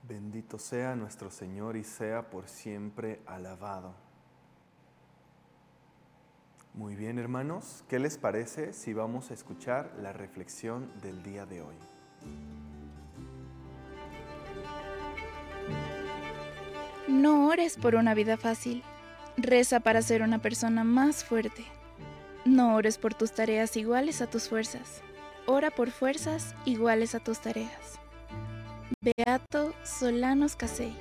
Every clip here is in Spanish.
Bendito sea nuestro Señor y sea por siempre alabado. Muy bien, hermanos, ¿qué les parece si vamos a escuchar la reflexión del día de hoy? No ores por una vida fácil. Reza para ser una persona más fuerte. No ores por tus tareas iguales a tus fuerzas. Ora por fuerzas iguales a tus tareas. Beato Solanos Casey.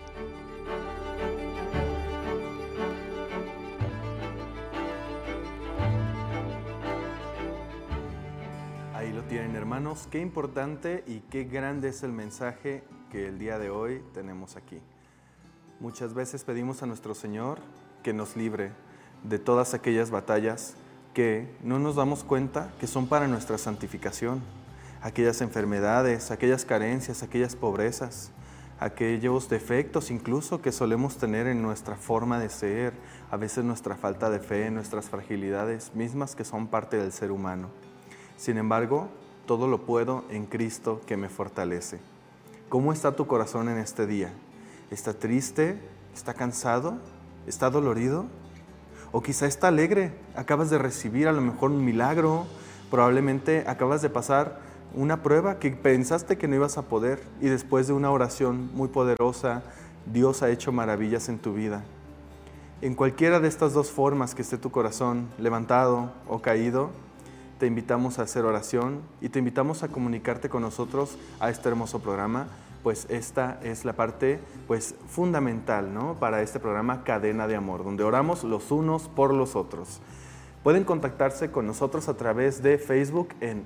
Ahí lo tienen, hermanos. Qué importante y qué grande es el mensaje que el día de hoy tenemos aquí. Muchas veces pedimos a nuestro Señor que nos libre de todas aquellas batallas que no nos damos cuenta que son para nuestra santificación. Aquellas enfermedades, aquellas carencias, aquellas pobrezas, aquellos defectos incluso que solemos tener en nuestra forma de ser, a veces nuestra falta de fe, nuestras fragilidades mismas que son parte del ser humano. Sin embargo, todo lo puedo en Cristo que me fortalece. ¿Cómo está tu corazón en este día? ¿Está triste? ¿Está cansado? ¿Está dolorido? O quizá está alegre. Acabas de recibir a lo mejor un milagro. Probablemente acabas de pasar una prueba que pensaste que no ibas a poder y después de una oración muy poderosa, Dios ha hecho maravillas en tu vida. En cualquiera de estas dos formas que esté tu corazón, levantado o caído, te invitamos a hacer oración y te invitamos a comunicarte con nosotros a este hermoso programa, pues esta es la parte fundamental, ¿no?, para este programa Cadena de Amor, donde oramos los unos por los otros. Pueden contactarse con nosotros a través de Facebook en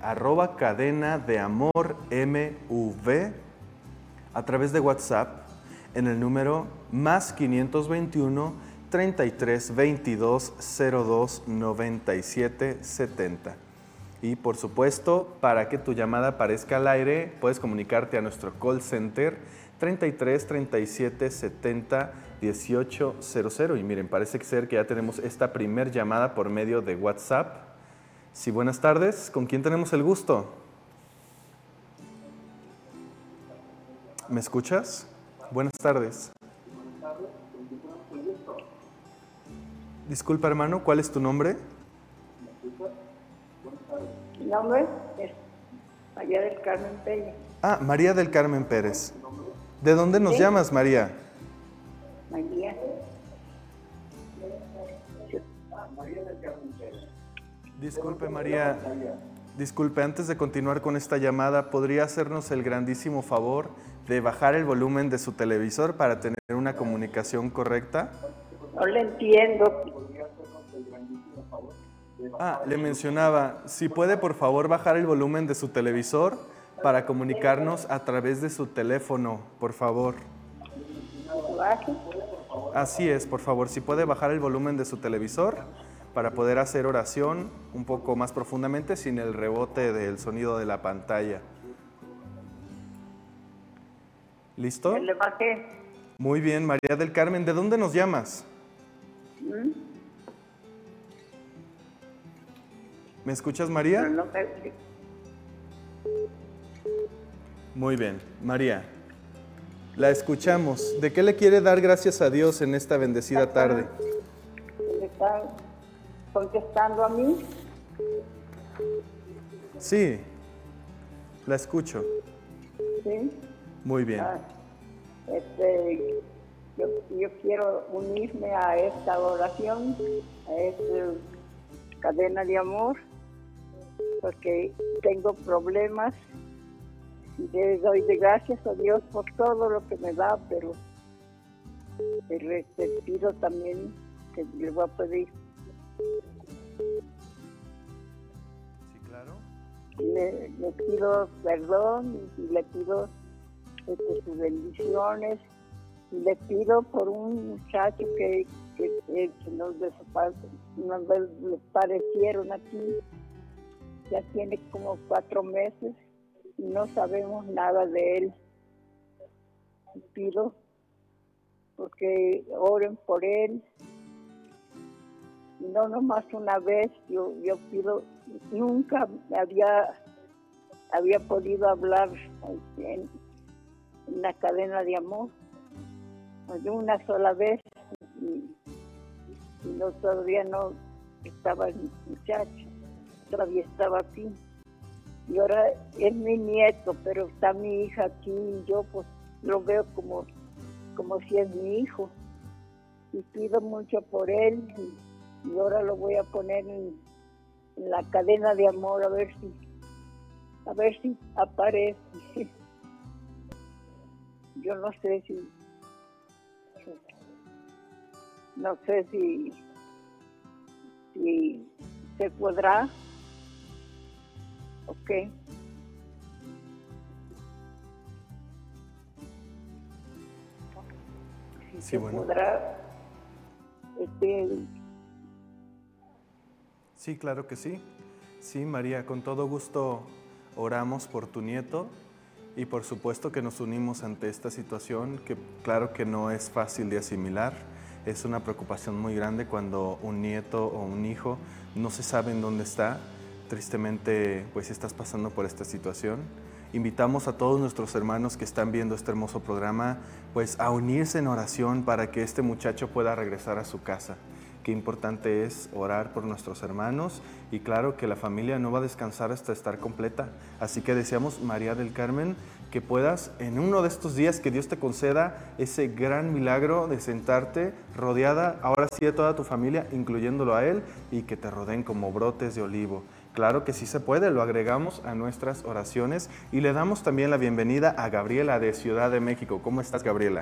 @cadenadeamormv, a través de WhatsApp en el número más 521 33 22 02 97 70. Y por supuesto, para que tu llamada aparezca al aire, puedes comunicarte a nuestro call center 33 37 70 18 00. Y miren, parece ser que ya tenemos esta primer llamada por medio de WhatsApp. Sí, buenas tardes. ¿Con quién tenemos el gusto? ¿Me escuchas? Buenas tardes. Disculpa, hermano, ¿cuál es tu nombre? Mi nombre es María del Carmen Pérez. Ah, María del Carmen Pérez. ¿De dónde nos llamas, María? María. Disculpe, María. Disculpe, antes de continuar con esta llamada, ¿podría hacernos el grandísimo favor de bajar el volumen de su televisor para tener una comunicación correcta? No le entiendo. Le mencionaba, si puede por favor bajar el volumen de su televisor para comunicarnos a través de su teléfono, por favor. ¿Baje? Así es, por favor, si puede bajar el volumen de su televisor para poder hacer oración un poco más profundamente sin el rebote del sonido de la pantalla. ¿Listo? Le bajé. Muy bien, María del Carmen, ¿de dónde nos llamas? ¿Me escuchas, María? No me... Muy bien, María. La escuchamos. ¿De qué le quiere dar gracias a Dios en esta bendecida tarde? ¿Me están contestando a mí? Sí, la escucho. Sí. Muy bien. Yo quiero unirme a esta oración, a esta cadena de amor, porque tengo problemas y le doy de gracias a Dios por todo lo que me da, pero le pido también que le voy a pedir. Sí, claro. Le pido perdón y le pido sus bendiciones y le pido por un muchacho que nos desaparecieron aquí. Ya tiene como 4 meses y no sabemos nada de él. Y pido porque oren por él. Y no nomás una vez, yo pido, nunca había podido hablar en la cadena de amor, de una sola vez, y no, todavía no estaba el muchacho, todavía estaba aquí. Y ahora es mi nieto, pero está mi hija aquí y yo pues lo veo como si es mi hijo. Y pido mucho por él y ahora lo voy a poner en la cadena de amor a ver si aparece. Yo no sé si se podrá. Ok. Si Sí, se bueno. podrá. Sí, claro que sí. Sí, María, con todo gusto oramos por tu nieto y por supuesto que nos unimos ante esta situación que claro que no es fácil de asimilar. Es una preocupación muy grande cuando un nieto o un hijo no se sabe en dónde está. Tristemente, pues estás pasando por esta situación. Invitamos a todos nuestros hermanos que están viendo este hermoso programa, pues a unirse en oración para que este muchacho pueda regresar a su casa. Qué importante es orar por nuestros hermanos y claro que la familia no va a descansar hasta estar completa. Así que deseamos, María del Carmen, que puedas en uno de estos días que Dios te conceda ese gran milagro de sentarte rodeada, ahora sí de toda tu familia, incluyéndolo a él, y que te rodeen como brotes de olivo. Claro que sí se puede, lo agregamos a nuestras oraciones y le damos también la bienvenida a Gabriela de Ciudad de México. ¿Cómo estás, Gabriela?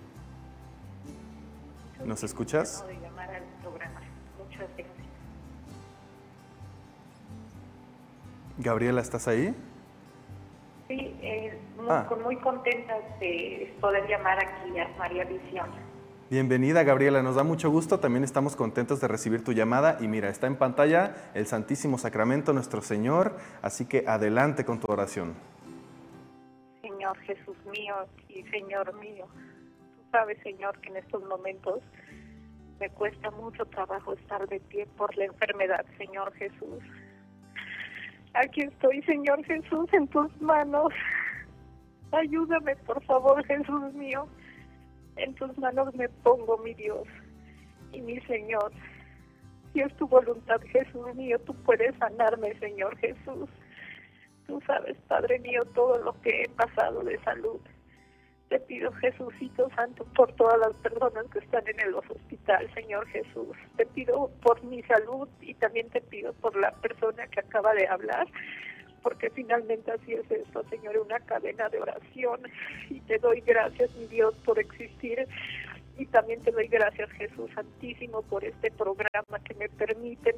¿Nos escuchas? De llamar al programa. Muchas gracias. Gabriela, ¿estás ahí? Sí, muy contenta de poder llamar aquí a María Visión. Bienvenida, Gabriela, nos da mucho gusto, también estamos contentos de recibir tu llamada y mira, está en pantalla el Santísimo Sacramento, nuestro Señor, así que adelante con tu oración. Señor Jesús mío y Señor mío, tú sabes, Señor, que en estos momentos me cuesta mucho trabajo estar de pie por la enfermedad, Señor Jesús. Aquí estoy, Señor Jesús, en tus manos. Ayúdame, por favor, Jesús mío. En tus manos me pongo, mi Dios y mi Señor. Si es tu voluntad, Jesús mío, tú puedes sanarme, Señor Jesús. Tú sabes, Padre mío, todo lo que he pasado de salud. Te pido, Jesucito Santo, por todas las personas que están en el hospital, Señor Jesús. Te pido por mi salud y también te pido por la persona que acaba de hablar, porque finalmente así es esto, Señor, una cadena de oración. Y te doy gracias, mi Dios, por existir. Y también te doy gracias, Jesús Santísimo, por este programa que me permite,